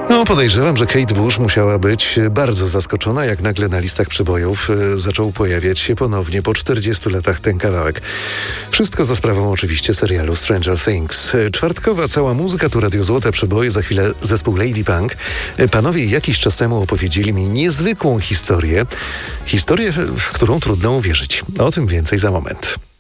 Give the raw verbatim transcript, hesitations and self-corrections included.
No, podejrzewam, że Kate Bush musiała być bardzo zaskoczona, jak nagle na listach przebojów e, zaczął pojawiać się ponownie po czterdziestu latach ten kawałek. Wszystko za sprawą oczywiście serialu Stranger Things. E, Czwartkowa cała muzyka, tu Radio Złote Przeboje, za chwilę zespół Lady Punk. E, Panowie jakiś czas temu opowiedzieli mi niezwykłą historię. Historię, w którą trudno uwierzyć. O tym więcej za moment.